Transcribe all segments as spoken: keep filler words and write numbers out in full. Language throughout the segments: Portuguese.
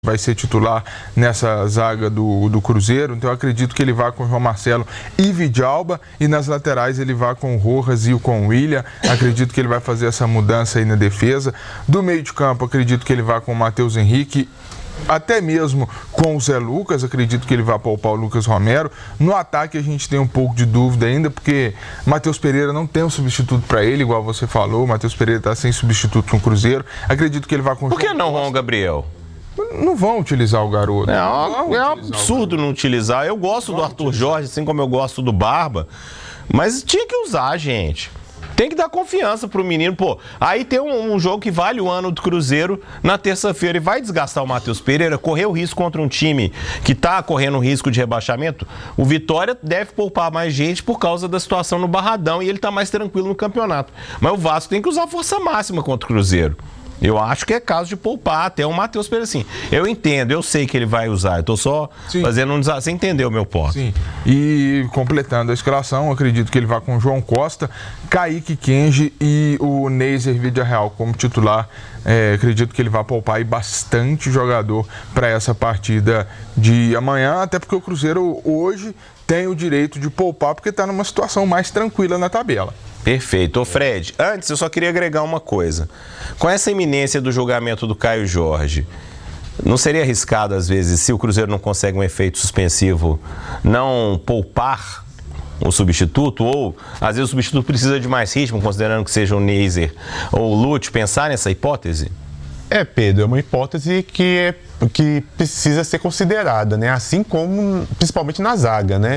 vai ser titular nessa zaga do, do Cruzeiro, então eu acredito que ele vá com o João Marcelo e Vidalba, e nas laterais ele vá com o Rojas e com o William. Acredito que ele vai fazer essa mudança aí na defesa. Do meio de campo, acredito que ele vá com o Matheus Henrique, até mesmo com o Zé Lucas. Acredito que ele vai poupar o Lucas Romero. No ataque a gente tem um pouco de dúvida ainda, porque Matheus Pereira não tem um substituto para ele, igual você falou. Matheus Pereira está sem substituto no Cruzeiro. Acredito que ele vai com o Por que João não, Costa. Juan Gabriel? Não vão utilizar o garoto. É, é, é um absurdo não utilizar. Eu gosto do Arthur Jorge, assim como eu gosto do Barba, mas tinha que usar, gente. Tem que dar confiança pro menino, pô. Aí tem um, um jogo que vale o ano do Cruzeiro na terça-feira e vai desgastar o Matheus Pereira, correr o risco contra um time que tá correndo risco de rebaixamento. O Vitória deve poupar mais gente por causa da situação no Barradão e ele tá mais tranquilo no campeonato. Mas o Vasco tem que usar força máxima contra o Cruzeiro. Eu acho que é caso de poupar até o Matheus Pereira, assim. Eu entendo, eu sei que ele vai usar. Eu tô só Sim. fazendo um desafio. Você entendeu o meu ponto? Sim. E completando a escalação, acredito que ele vai com o João Costa, Kaique Kenji e o Neiser Villarreal como titular. É, acredito que ele vai poupar aí bastante jogador para essa partida de amanhã, até porque o Cruzeiro hoje tem o direito de poupar, porque está numa situação mais tranquila na tabela. Perfeito. Ô Fred, antes eu só queria agregar uma coisa. Com essa iminência do julgamento do Caio Jorge, não seria arriscado, às vezes, se o Cruzeiro não consegue um efeito suspensivo, não poupar o substituto? Ou, às vezes, o substituto precisa de mais ritmo, considerando que seja o Neiser ou o Lúcio, pensar nessa hipótese? É, Pedro, é uma hipótese que, é, que precisa ser considerada, né? Assim como, principalmente na zaga, né?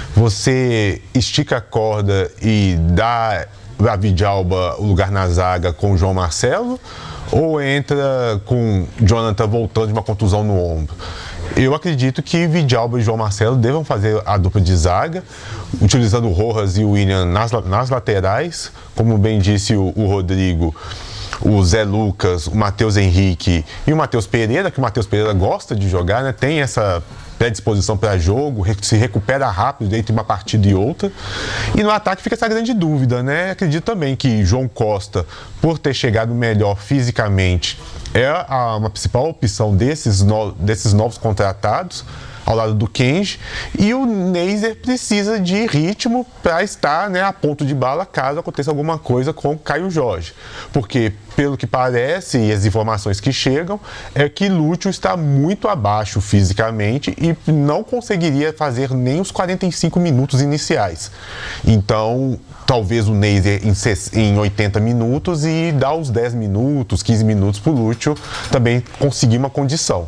Você estica a corda e dá a Vidalba o lugar na zaga com o João Marcelo, ou entra com Jonathan voltando de uma contusão no ombro? Eu acredito que Vidalba e João Marcelo devam fazer a dupla de zaga, utilizando o Rojas e o William nas, nas laterais, como bem disse o, o Rodrigo, o Zé Lucas, o Matheus Henrique e o Matheus Pereira, que o Matheus Pereira gosta de jogar, né? Tem essa predisposição para jogo, se recupera rápido entre uma partida e outra. E no ataque fica essa grande dúvida, né? Acredito também que João Costa, por ter chegado melhor fisicamente, é a, uma principal opção desses, no, desses novos contratados, ao lado do Kenji, e o Neiser precisa de ritmo para estar, né, a ponto de bala caso aconteça alguma coisa com o Caio Jorge. Porque, pelo que parece, e as informações que chegam, é que Lúcio está muito abaixo fisicamente e não conseguiria fazer nem os quarenta e cinco minutos iniciais. Então, talvez o Neiser em oitenta minutos e dar os dez minutos, quinze minutos para o Lúcio também conseguir uma condição.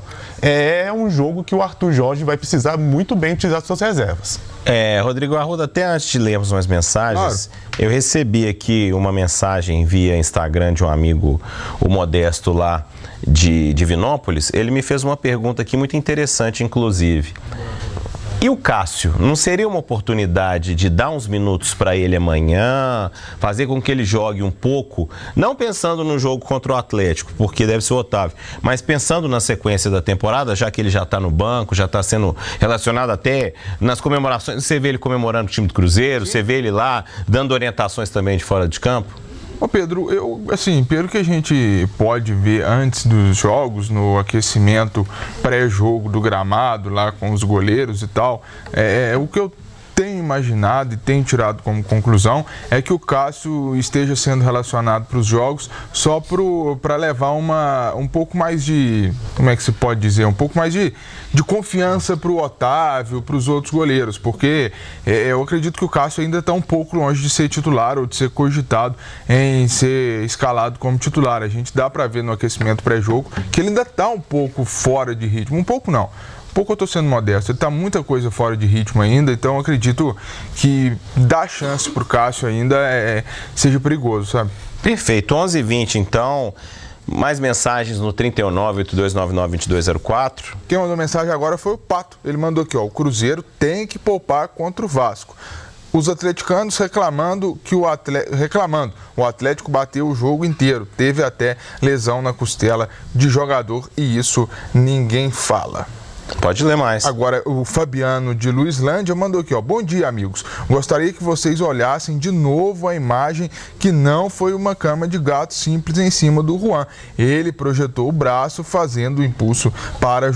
É um jogo que o Arthur Jorge vai precisar muito bem utilizar suas reservas. É, Rodrigo Arruda, até antes de lermos umas mensagens, claro. Eu recebi aqui uma mensagem via Instagram de um amigo, o Modesto lá de Divinópolis. Ele me fez uma pergunta aqui muito interessante, inclusive. E o Cássio, não seria uma oportunidade de dar uns minutos para ele amanhã, fazer com que ele jogue um pouco, não pensando no jogo contra o Atlético, porque deve ser o Otávio, mas pensando na sequência da temporada, já que ele já está no banco, já está sendo relacionado até nas comemorações, você vê ele comemorando o time do Cruzeiro, você vê ele lá dando orientações também de fora de campo? Ô Pedro, eu, assim, pelo que a gente pode ver antes dos jogos, no aquecimento pré-jogo do gramado, lá com os goleiros e tal, é, é o que eu tenho imaginado e tenho tirado como conclusão é que o Cássio esteja sendo relacionado para os jogos só para levar uma, um pouco mais de, como é que se pode dizer, um pouco mais de, de confiança para o Otávio, para os outros goleiros, porque é, eu acredito que o Cássio ainda está um pouco longe de ser titular ou de ser cogitado em ser escalado como titular. A gente dá para ver no aquecimento pré-jogo que ele ainda está um pouco fora de ritmo, um pouco não. Pouco eu estou sendo modesto, ele está muita coisa fora de ritmo ainda, então eu acredito que dar chance para o Cássio ainda é, seja perigoso, sabe? Perfeito, onze e vinte então, mais mensagens no trinta e nove, oitenta e dois, noventa e nove, vinte e dois zero quatro. Quem mandou mensagem agora foi o Pato, ele mandou aqui, ó, o Cruzeiro tem que poupar contra o Vasco. Os atleticanos reclamando que o Atlético, reclamando, o Atlético bateu o jogo inteiro, teve até lesão na costela de jogador e isso ninguém fala. Pode ler mais. Agora, o Fabiano de Luislândia mandou aqui, ó. Bom dia, amigos. Gostaria que vocês olhassem de novo a imagem que não foi uma cama de gato simples em cima do Juan. Ele projetou o braço fazendo o impulso para